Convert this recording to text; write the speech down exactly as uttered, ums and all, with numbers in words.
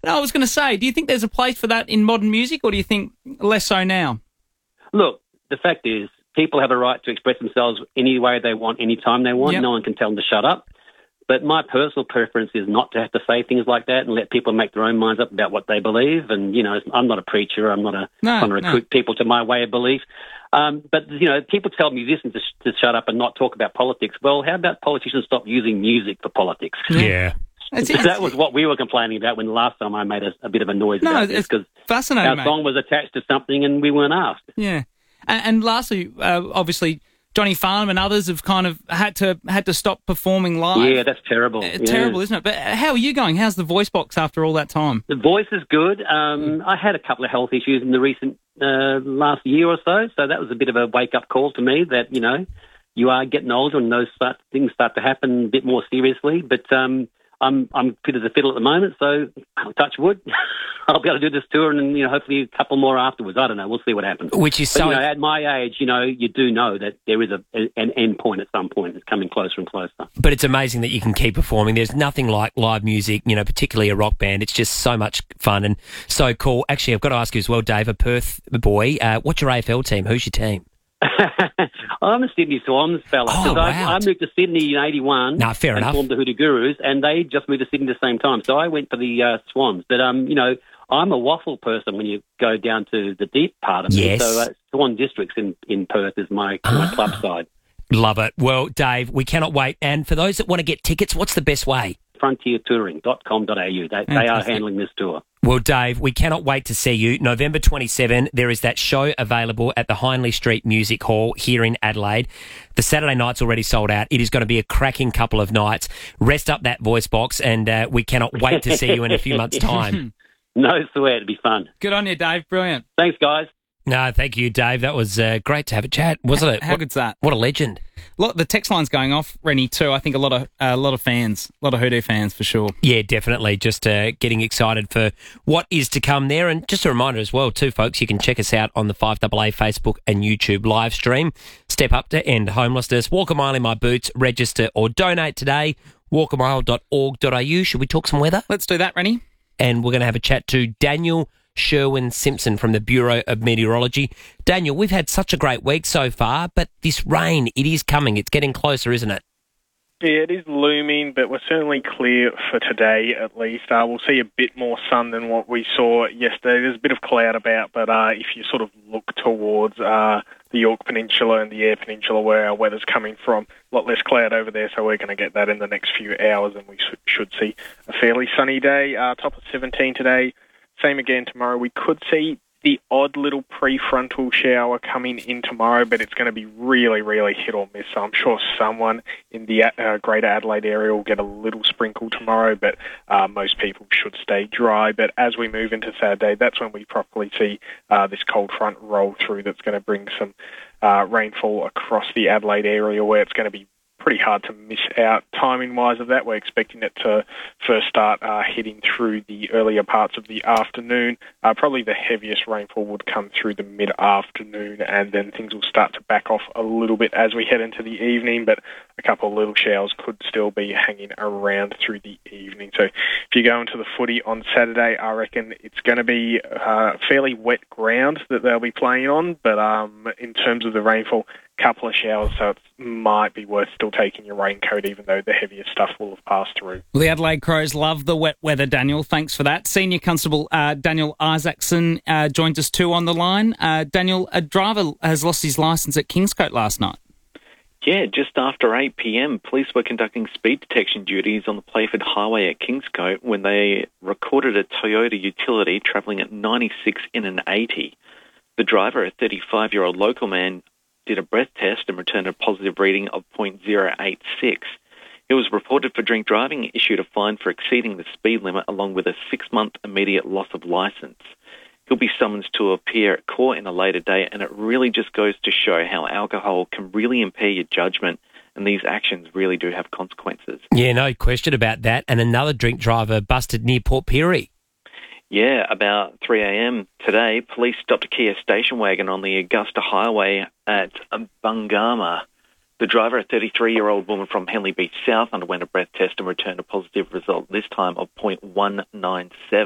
No, I was going to say, do you think there's a place for that in modern music, or do you think less so now? Look, the fact is, people have a right to express themselves any way they want, any time they want. Yep. No one can tell them to shut up. But my personal preference is not to have to say things like that and let people make their own minds up about what they believe. And, you know, I'm not a preacher. I'm not a, No, trying to recruit no. people to my way of belief. Um, but, you know, people tell musicians to, sh- to shut up and not talk about politics. Well, how about politicians stop using music for politics? Yeah. It's, Because it's, that was what we were complaining about when the last time I made a, a bit of a noise No, about this, it's because fascinating, our mate. song was attached to something and we weren't asked. Yeah. And, and lastly, uh, obviously, Johnny Farnham and others have kind of had to had to stop performing live. Yeah, that's terrible. Uh, Yeah. Terrible, isn't it? But how are you going? How's the voice box after all that time? The voice is good. Um, I had a couple of health issues in the recent uh, last year or so, so that was a bit of a wake-up call to me that, you know, you are getting older and those start, things start to happen a bit more seriously. But um, I'm I'm fit as a fiddle at the moment, so touch wood. I'll be able to do this tour and, you know, hopefully a couple more afterwards. I don't know. We'll see what happens. Which is But, so... you know, at my age, you know, you do know that there is a, an end point at some point. It's coming closer and closer. But it's amazing that you can keep performing. There's nothing like live music, you know, particularly a rock band. It's just so much fun and so cool. Actually, I've got to ask you as well, Dave, a Perth boy, uh, what's your A F L team? Who's your team? I'm a Sydney Swans fella. Oh, 'cause wow. I, I moved to Sydney in eighty-one. No, fair and enough. formed the Hoodoo Gurus, and they just moved to Sydney at the same time. So I went for the uh, Swans. But, um, you know, I'm a waffle person when you go down to the deep part of Yes. it. So uh, Swan Districts in, in Perth is my, my Ah. club side. Love it. Well, Dave, we cannot wait. And for those that want to get tickets, what's the best way? frontier touring dot com dot a u. They, they are Fantastic. handling this tour. Well, Dave, we cannot wait to see you. November twenty-seventh, there is that show available at the Hindley Street Music Hall here in Adelaide. The Saturday night's already sold out. It is going to be a cracking couple of nights. Rest up that voice box, and uh, we cannot wait to see you in a few months' time. No sweat. It'll be fun. Good on you, Dave. Brilliant. Thanks, guys. No, thank you, Dave. That was uh, great to have a chat, wasn't it? How what, good's that? What a legend. Lot, the text line's going off, Rennie, too. I think a lot of uh, a lot of fans, a lot of Hoodoo fans for sure. Yeah, definitely. Just uh, getting excited for what is to come there. And just a reminder as well, too, folks, you can check us out on the five A A Facebook and YouTube live stream. Step up to end homelessness. Walk a mile in my boots. Register or donate today. walk a mile dot org dot a u. Should we talk some weather? Let's do that, Rennie. And we're going to have a chat to Daniel Sherwin-Simpson from the Bureau of Meteorology. Daniel, we've had such a great week so far, but this rain, it is coming. It's getting closer, isn't it? Yeah, it is looming, but we're certainly clear for today at least. Uh, we'll see a bit more sun than what we saw yesterday. There's a bit of cloud about, but uh, if you sort of look towards uh, the York Peninsula and the Eyre Peninsula where our weather's coming from, a lot less cloud over there, so we're going to get that in the next few hours, and we sh- should see a fairly sunny day. Uh, top of seventeen today. Same again tomorrow. We could see the odd little prefrontal shower coming in tomorrow, but it's going to be really, really hit or miss. So I'm sure someone in the uh, Greater Adelaide area will get a little sprinkle tomorrow, but uh, most people should stay dry. But as we move into Saturday, that's when we properly see uh, this cold front roll through that's going to bring some uh, rainfall across the Adelaide area, where it's going to be pretty hard to miss out timing-wise of that. We're expecting it to first start uh, heading through the earlier parts of the afternoon. Uh, probably the heaviest rainfall would come through the mid-afternoon, and then things will start to back off a little bit as we head into the evening, but a couple of little showers could still be hanging around through the evening. So if you go into the footy on Saturday, I reckon it's going to be uh, fairly wet ground that they'll be playing on, but um, in terms of the rainfall, couple of showers, so it might be worth still taking your raincoat, even though the heaviest stuff will have passed through. Well, the Adelaide Crows love the wet weather, Daniel. Thanks for that. Senior Constable uh, Daniel Isaacson uh, joins us too on the line. Uh, Daniel, a driver has lost his licence at Kingscote last night. Yeah, just after eight p.m, police were conducting speed detection duties on the Playford Highway at Kingscote when they recorded a Toyota utility travelling at ninety-six in an eighty. The driver, a thirty-five-year-old local man, did a breath test and returned a positive reading of point zero eight six. He was reported for drink driving, issued a fine for exceeding the speed limit, along with a six-month immediate loss of licence. He'll be summoned to appear at court in a later date, and it really just goes to show how alcohol can really impair your judgment, and these actions really do have consequences. Yeah, no question about that. And another drink driver busted near Port Pirie. Yeah, about three a.m. today, police stopped a Kia station wagon on the Augusta Highway at Bungama. The driver, a thirty-three-year-old woman from Henley Beach South, underwent a breath test and returned a positive result, this time of point one nine seven.